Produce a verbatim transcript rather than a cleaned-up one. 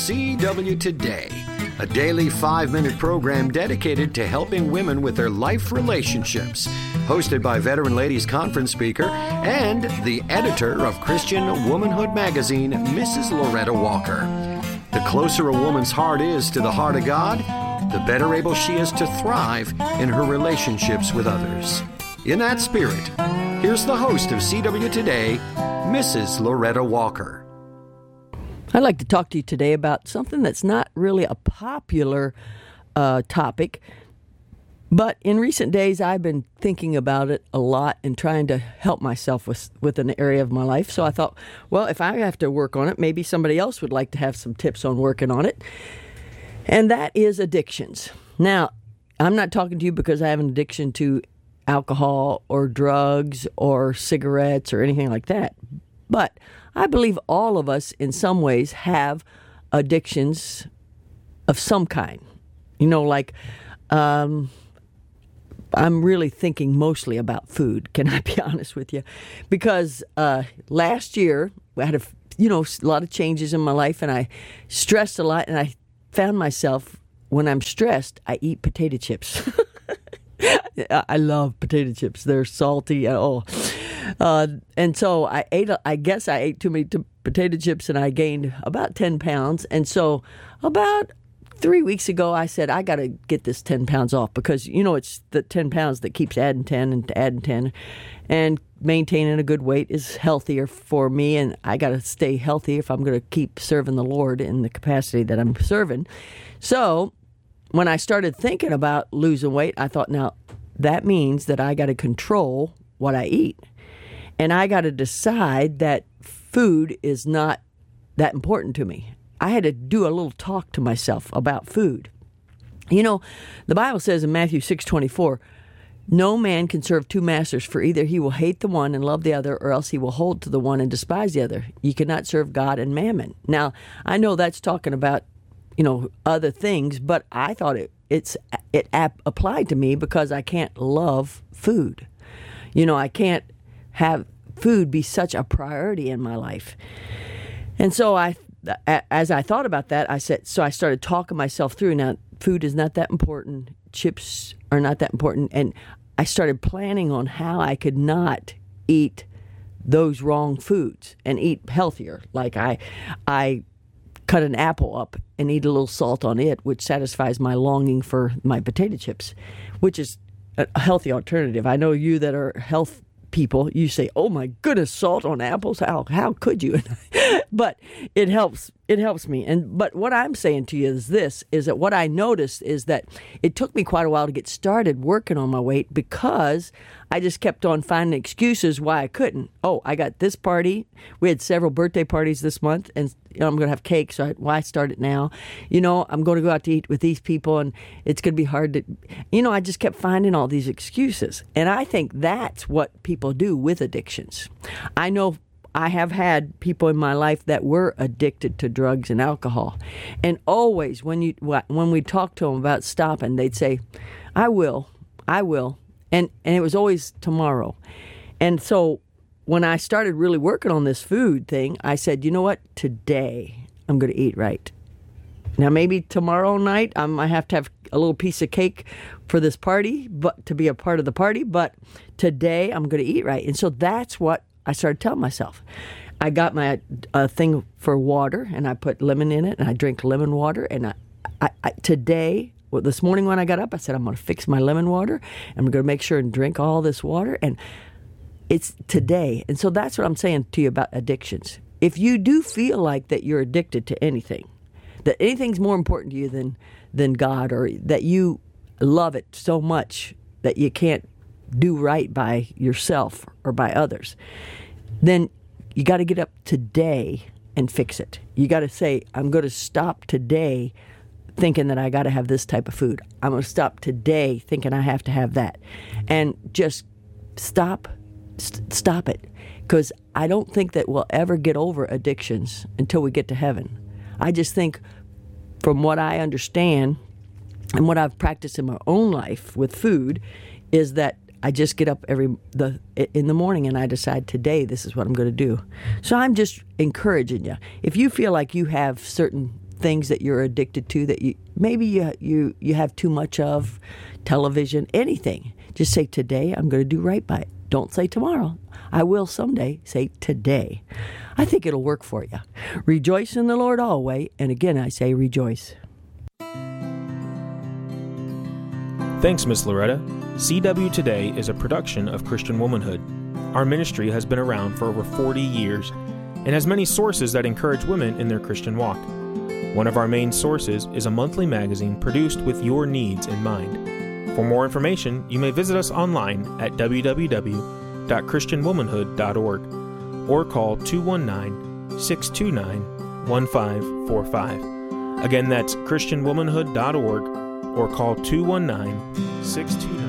C W Today, a daily five-minute program dedicated to helping women with their life relationships. Hosted by Veteran Ladies Conference speaker and the editor of Christian Womanhood magazine, Missus Loretta Walker. The closer a woman's heart is to the heart of God, the better able she is to thrive in her relationships with others. In that spirit, here's the host of C W Today, Missus Loretta Walker. I'd like to talk to you today about something that's not really a popular uh, topic, but in recent days I've been thinking about it a lot and trying to help myself with, with an area of my life. So I thought, well, if I have to work on it, maybe somebody else would like to have some tips on working on it. And that is addictions. Now, I'm not talking to you because I have an addiction to alcohol or drugs or cigarettes or anything like that. But I believe all of us in some ways have addictions of some kind. You know, like um, I'm really thinking mostly about food, can I be honest with you? Because uh, last year I had a, you know, a lot of changes in my life and I stressed a lot, and I found myself, when I'm stressed, I eat potato chips. I love potato chips. They're salty. Oh, uh, and so I ate. I guess I ate too many t- potato chips, and I gained about ten pounds. And so about three weeks ago, I said I got to get this ten pounds off, because you know it's the ten pounds that keeps adding ten and adding ten, and maintaining a good weight is healthier for me. And I got to stay healthy if I'm going to keep serving the Lord in the capacity that I'm serving. So when I started thinking about losing weight, I thought, now, that means that I got to control what I eat. And I got to decide that food is not that important to me. I had to do a little talk to myself about food. You know, the Bible says in Matthew six twenty-four, no man can serve two masters, for either he will hate the one and love the other, or else he will hold to the one and despise the other. You cannot serve God and mammon. Now, I know that's talking about, you know, other things, but I thought it it's it ap- applied to me because I can't love food. You know, I can't have food be such a priority in my life. And so I, as I thought about that, I said, so I started talking myself through. Now, food is not that important. Chips are not that important. And I started planning on how I could not eat those wrong foods and eat healthier. Like I, I cut an apple up and eat a little salt on it, which satisfies my longing for my potato chips, which is a healthy alternative. I know you that are health people, you say, oh my goodness, salt on apples? How how could you? But it helps. It helps me. And but what I'm saying to you is this, is that what I noticed is that it took me quite a while to get started working on my weight, because I just kept on finding excuses why I couldn't. Oh, I got this party. We had several birthday parties this month, and you know, I'm going to have cake, so I, why start it now? You know, I'm going to go out to eat with these people, and it's going to be hard to, you know, I just kept finding all these excuses. And I think that's what people do with addictions. I know I have had people in my life that were addicted to drugs and alcohol. And always when you when we talk to them about stopping, they'd say, I will, I will. And and it was always tomorrow. And so when I started really working on this food thing, I said, you know what? Today I'm going to eat right. Now, maybe tomorrow night I might have to have a little piece of cake for this party, but to be a part of the party. But today I'm going to eat right. And so that's what I started telling myself. I got my uh, thing for water, and I put lemon in it, and I drink lemon water. And I, I, I today, well, this morning when I got up, I said, I'm going to fix my lemon water. I'm going to make sure and drink all this water. And it's today. And so that's what I'm saying to you about addictions. If you do feel like that you're addicted to anything, that anything's more important to you than, than God, or that you love it so much that you can't do right by yourself or by others, then you got to get up today and fix it. You got to say, I'm going to stop today thinking that I got to have this type of food. I'm going to stop today thinking I have to have that. And just stop, st- stop it. Because I don't think that we'll ever get over addictions until we get to heaven. I just think, from what I understand and what I've practiced in my own life with food, is that I just get up every the in the morning and I decide today this is what I'm going to do. So I'm just encouraging you. If you feel like you have certain things that you're addicted to that you maybe you you, you have too much of, television, anything. Just say, today I'm going to do right by it. Don't say tomorrow. I will someday. Say today. I think it'll work for you. Rejoice in the Lord always. And again, I say rejoice. Thanks, Miss Loretta. C W Today is a production of Christian Womanhood. Our ministry has been around for over forty years and has many sources that encourage women in their Christian walk. One of our main sources is a monthly magazine produced with your needs in mind. For more information, you may visit us online at w w w dot christian womanhood dot org or call two one nine, six two nine, one five four five. Again, that's christian womanhood dot org or call two one nine, six two nine,